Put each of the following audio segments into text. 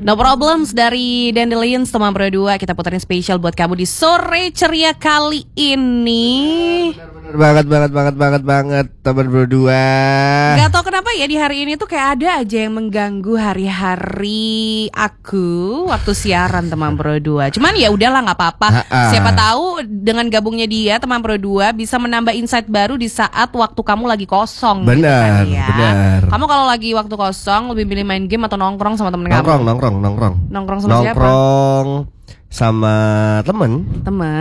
No Problems dari Dandelions teman berdua. Kita puterin spesial buat kamu di sore ceria kali ini. Bener banget teman berdua. Gak tau kenapa ya di hari ini tuh kayak ada aja yang mengganggu hari-hari aku waktu siaran teman berdua. Cuman ya udahlah nggak apa-apa. Siapa tahu dengan gabungnya dia teman berdua bisa menambah insight baru di saat waktu kamu lagi kosong. Benar, gitu kan, ya. benar. Kamu kalau lagi waktu kosong lebih pilih main game atau nongkrong sama temen kamu? Nongkrong sama siapa? Sama temen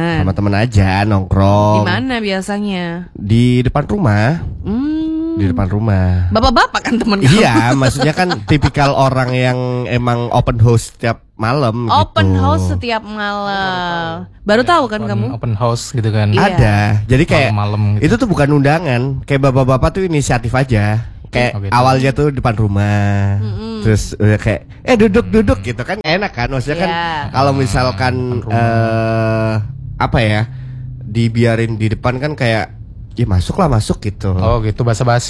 aja nongkrong. Di mana biasanya? Di depan rumah. Di depan rumah. Bapak-bapak kan temen kamu? Iya, maksudnya kan tipikal orang yang emang open house setiap malam. Open gitu. house setiap malam. Baru tahu kan kamu? Open house gitu kan? Iya. Ada. Jadi kayak malam gitu. itu tuh bukan undangan. Kayak bapak-bapak tuh inisiatif aja. Kayak gitu. awalnya tuh depan rumah, terus udah kayak duduk gitu kan enak kan, maksudnya kan kalau misalkan apa ya dibiarin di depan kan kayak ya masuk gitu. Oh gitu, basa-basi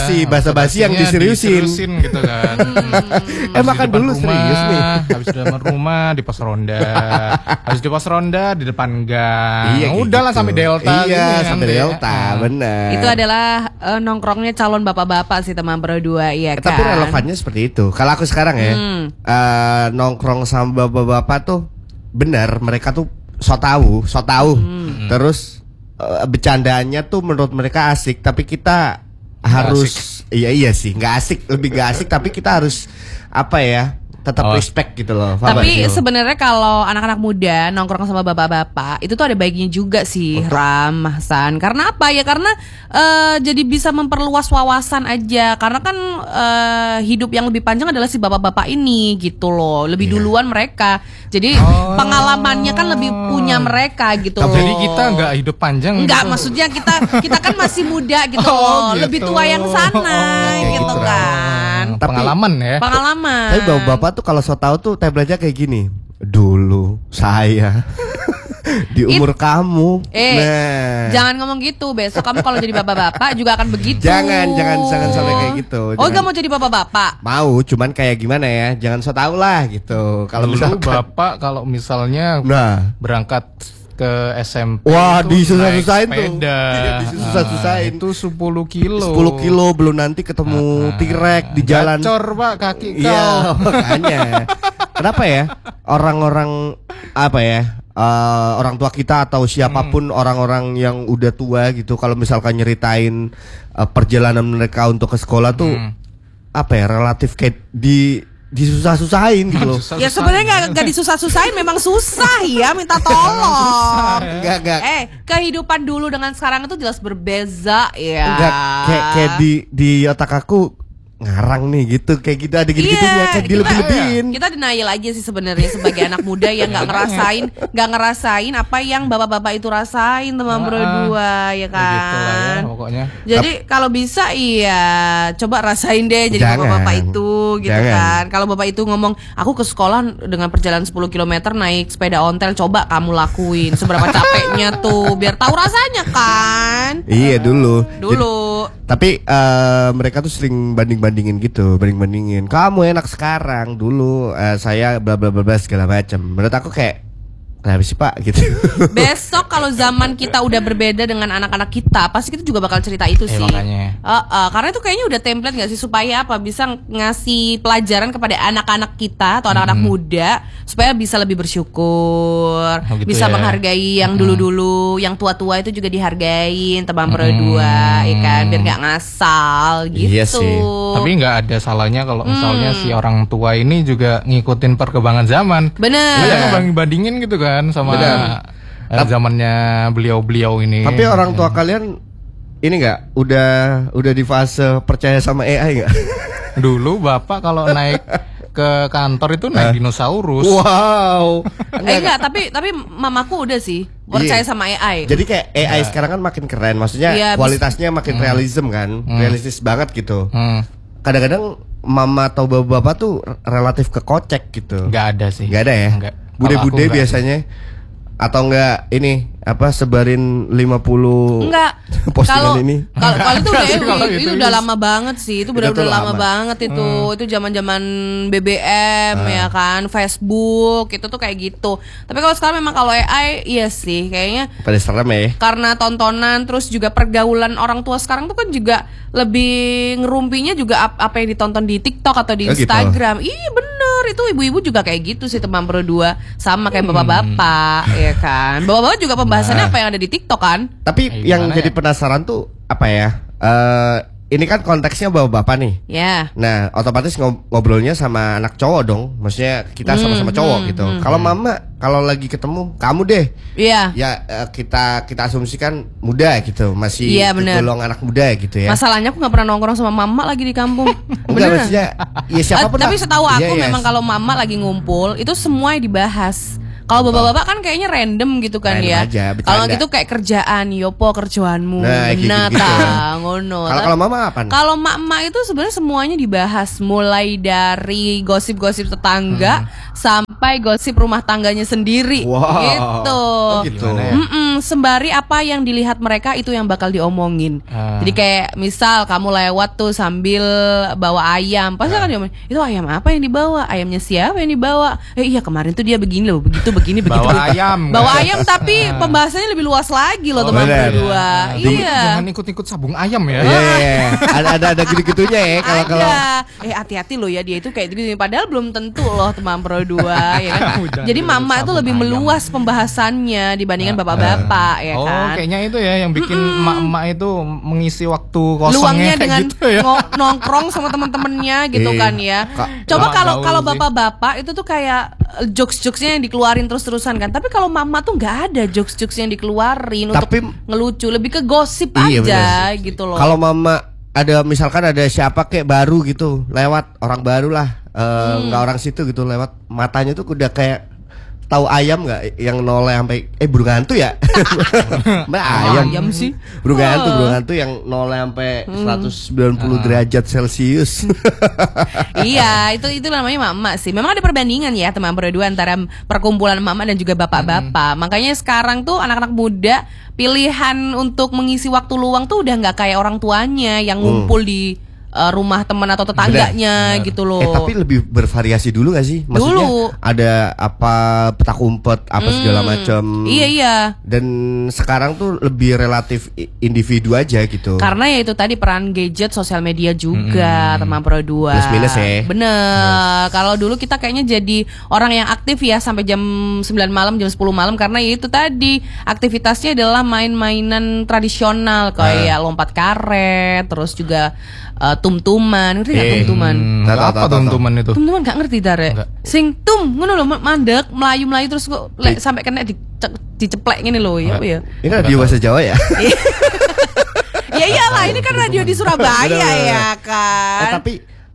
yang diseriusin gitu kan. Makan dulu rumah, serius nih. Habis di depan rumah di pos ronda. Habis di pos ronda di depan gang. Iya, udahlah gitu. Sampai Delta. Iya, sampai Delta, benar. Itu adalah nongkrongnya calon bapak-bapak sih teman berdua, iya kan. Tapi relevannya seperti itu. Kalau aku sekarang ya, nongkrong sama bapak-bapak tuh benar, mereka tuh so tahu. Terus bercandaannya tuh menurut mereka asik, tapi kita harus iya sih nggak asik, lebih nggak asik, tapi kita harus apa ya, tetap respect gitu loh. Tapi sebenarnya kalau anak-anak muda nongkrong sama bapak-bapak itu tuh ada baiknya juga sih, Ram, Hasan. Karena apa ya? Karena jadi bisa memperluas wawasan aja. Karena kan hidup yang lebih panjang adalah si bapak-bapak ini gitu loh. Lebih duluan mereka. Jadi pengalamannya kan lebih punya mereka gitu loh. Jadi kita nggak hidup panjang. Enggak, gitu. maksudnya kita kan masih muda gitu loh. Gitu. Lebih tua yang sana gitu kan. Pengalaman ya. Pengalaman. Tapi bapak-bapak tuh kalau so tau tuh template-nya kayak gini. Dulu saya di umur kamu. Jangan ngomong gitu. Besok kamu kalau jadi bapak-bapak juga akan begitu. Jangan sampai kayak gitu. Gak mau jadi bapak-bapak? Mau, cuman kayak gimana ya? Jangan so tau lah gitu. Kalau misalkan bapak kalau misalnya berangkat ke SMP, wah, disusah-susahin tuh. Iya, disusah-susahin. Itu 10 kilo. 10 kilo belum nanti ketemu T-Rex di jalan. Gacor, Pak, kaki kau. Iya, makanya. Kenapa ya? Orang-orang apa ya? Orang tua kita atau siapapun orang-orang yang udah tua gitu, kalau misalkan nyeritain perjalanan mereka untuk ke sekolah tuh apa ya? Relatif kayak disusah-susahin gitu loh. Ya sebenarnya nggak disusah-susahin, memang susah ya, minta tolong. Enggak. Kehidupan dulu dengan sekarang itu jelas berbeza ya. Enggak, kayak di otak aku ngarang nih gitu, kayak gitu ada gitu-gitunya, kayak dilebih-lebihin. Kita denial aja sih sebenarnya sebagai anak muda yang nggak ngerasain apa yang bapak-bapak itu rasain teman berdua, ya kan. Gitu lah ya, pokoknya. Jadi kalau bisa coba rasain deh jadi bapak-bapak itu gitu kan. Kalau bapak itu ngomong aku ke sekolah dengan perjalanan 10 km naik sepeda ontel, coba kamu lakuin seberapa capeknya tuh biar tahu rasanya kan. Iya dulu. Tapi mereka tuh sering bandingin kamu enak sekarang, dulu saya bla bla bla segala macam. Menurut aku kayak kenapa sih Pak gitu. Besok kalau zaman kita udah berbeda dengan anak-anak kita, pasti kita juga bakal cerita itu sih. Makanya. Karena itu kayaknya udah template nggak sih, supaya apa, bisa ngasih pelajaran kepada anak-anak kita atau anak-anak muda supaya bisa lebih bersyukur, bisa menghargai yang dulu-dulu, yang tua-tua itu juga dihargain teman berdua, ya kan, biar nggak ngasal gitu. Iya sih. Tapi nggak ada salahnya kalau misalnya si orang tua ini juga ngikutin perkembangan zaman. Bener. Bandingin gitu kan sama zamannya beliau-beliau ini. Tapi orang tua kalian ini nggak udah di fase percaya sama AI nggak? Dulu bapak kalau naik ke kantor itu naik dinosaurus. Wow. Enggak, tapi mamaku udah sih percaya sama AI. Jadi kayak AI sekarang kan makin keren, maksudnya kualitasnya makin realism kan, realistis banget gitu. Kadang-kadang mama atau bapak-bapak tuh relatif kekocek gitu. Nggak ada sih. Nggak ada ya. Bude-bude biasanya Atau enggak ini apa sebarin 50 Enggak. postingan ini. Kalau itu udah Kalau itu itu udah lama banget sih. Itu Itu benar-benar tuh lama lama. banget itu. Itu zaman-zaman BBM ya kan, Facebook, itu tuh kayak gitu. Tapi kalau sekarang memang kalau AI iya sih kayaknya Pada serem ya. karena tontonan terus juga pergaulan orang tua sekarang tuh kan juga lebih ngerumpinya juga apa yang ditonton di TikTok atau di Oh, gitu. Instagram. Iya bener, itu ibu-ibu juga kayak gitu sih teman berdua, sama kayak bapak-bapak ya kan. Bapak-bapak juga pembahasannya apa yang ada di TikTok kan? Tapi yang Gimana jadi ya? penasaran tuh apa ya? Ini kan konteksnya bapak-bapak nih. Ya. Nah, otomatis ngobrolnya sama anak cowok dong. Maksudnya kita sama-sama cowok gitu. Kalau mama kalau lagi ketemu kamu deh. Iya. Ya kita asumsikan muda gitu, masih Iya, bener. tergolong anak muda gitu ya. Masalahnya aku nggak pernah nongkrong sama mama lagi di kampung. Enggak Beneran. maksudnya ya siapapun Tapi lah. setahu aku Iya, memang kalau mama lagi ngumpul itu semua yang dibahas. Kalau bapak-bapak kan kayaknya random gitu kan Random ya. aja, bercanda. Kalau gitu kayak kerjaan, yopo kerjaanmu, Nah, kayak gitu-gitu. ngono. Kalau mama apa? Kalau mak-mak itu sebenarnya semuanya dibahas, mulai dari gosip-gosip tetangga sampai gosip rumah tangganya sendiri. Wow. Gitu. Oh, gitu. Gimana ya? Sembari apa yang dilihat mereka itu yang bakal diomongin. Jadi kayak misal kamu lewat tuh sambil bawa ayam, pasti akan diomongin, itu ayam apa yang dibawa? Ayamnya siapa yang dibawa? Iya kemarin tuh dia begini loh, begitu begini. Bawa ayam. Bawa ayam tapi pembahasannya lebih luas lagi loh teman bener. berdua. Iya. Jangan ikut-ikut sabung ayam ya. Iya, iya, iya. Ada gitu-gitunya ya kalau Ada. Hati-hati loh ya, dia itu kayak gitu. Padahal belum tentu loh teman berdua ya kan. Jangan Jadi ikut mama itu sabung lebih ayam. meluas pembahasannya dibandingkan bapak-bapak ya Oh, kan. kayaknya itu ya yang bikin emak-emak itu mengisi waktu kosongnya Luangnya kayak dengan gitu ya. nongkrong sama teman-temannya gitu Iya. kan ya. Lama Coba kalau gaul kalau sih. bapak-bapak itu tuh kayak jokes-jokesnya yang dikeluarin terus-terusan kan. Tapi kalau mama tuh nggak ada jokes-jokes yang dikeluarin Tapi- untuk ngelucu, lebih ke gosip Iya, aja bener. gitu loh. Kalau mama ada misalkan ada siapa kayak baru gitu lewat, orang baru lah, nggak orang situ gitu lewat, matanya tuh udah kayak tahu ayam nggak yang noleh sampai burung hantu ya. Mbak Ayam sih. burung hantu yang noleh sampai 190 derajat Celcius. Iya, itu namanya mama sih. Memang ada perbandingan ya teman berdua antara perkumpulan mama dan juga bapak-bapak. Makanya sekarang tuh anak-anak muda pilihan untuk mengisi waktu luang tuh udah nggak kayak orang tuanya yang ngumpul di rumah teman atau tetangganya gitu loh. Tapi lebih bervariasi dulu gak sih? Maksudnya Dulu. ada apa petak umpet apa segala macam. Iya. Dan sekarang tuh lebih relatif individu aja gitu. Karena ya itu tadi peran gadget, sosial media juga teman berdua. Plus minus ya. Bener. Kalau dulu kita kayaknya jadi orang yang aktif ya sampai jam 9 malam, jam 10 malam karena ya itu tadi aktivitasnya adalah main-mainan tradisional kayak lompat karet, terus juga tum-tuman. Ngerti nggak tum-tuman? Apa tum-tuman itu? Tum-tuman gak ngerti Dare. Enggak. Sing tum ngono lho mandek, melayu-melayu terus kok sampai kena diceplek ngene lho ya. Ya. Ini radio bahasa Jawa ya? Ya iyalah, ini kan radio di Surabaya Bener. ya kan. Tapi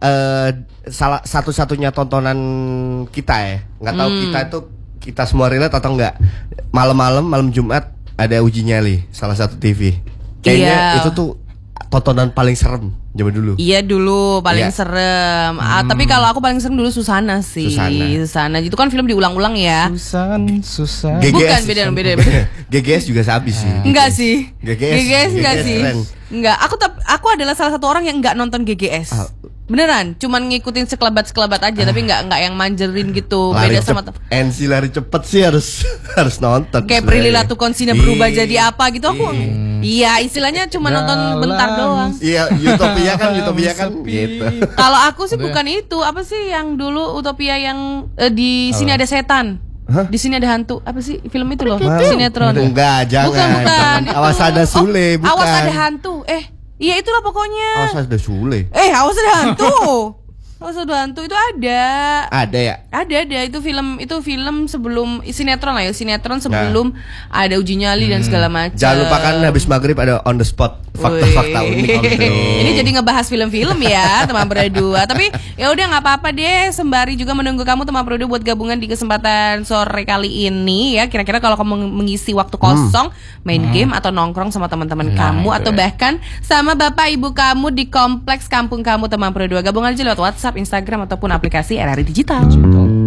salah satu-satunya tontonan kita ya, nggak tahu kita semua relate atau enggak. Malam Jumat ada uji nyali salah satu TV. Kayaknya Iya. itu tuh tontonan paling serem zaman dulu. Iya dulu paling Iya. serem. Tapi kalau aku paling serem dulu Susana sih. Susana. Itu kan film diulang-ulang ya. Susan. Bukan, beda. GGS juga sabi sih. Enggak sih. GGS enggak GGS sih. keren. Enggak. Aku adalah salah satu orang yang enggak nonton GGS. Beneran, cuman ngikutin sekelebat aja tapi enggak yang manjerin gitu. Beda sama NC lari cepet sih harus nonton. kayak Prilly Latukonsina berubah jadi apa gitu aku. Iya, istilahnya cuma nonton bentar doang. Iya, Utopia kan gitu. Kalau aku sih bukan itu. Apa sih yang dulu Utopia yang di sini ada setan? Hah? Di sini ada hantu. Apa sih film itu loh? Mau? Sinetron. Enggak, jangan. Bukan. Awas Itu. ada Sule, bukan. Awas ada hantu. Iya itulah pokoknya. Awas ada Sule. Awas ada hantu. Awas ada hantu itu ada. Ada ya? Ada itu film sebelum sinetron lah ya, sinetron sebelum ada uji nyali dan segala macam. Jangan lupakan habis maghrib ada on the spot fakta-fakta Wih. unik on the road. Ini jadi ngebahas film-film ya teman berdua. Tapi ya udah nggak apa-apa deh. Sembari juga menunggu kamu teman berdua buat gabungan di kesempatan sore kali ini ya. Kira-kira kalau kamu mengisi waktu kosong main game atau nongkrong sama teman-teman kamu atau bahkan sama bapak ibu kamu di kompleks kampung kamu teman berdua. Gabung aja lewat WhatsApp, Instagram ataupun aplikasi RRI Digital.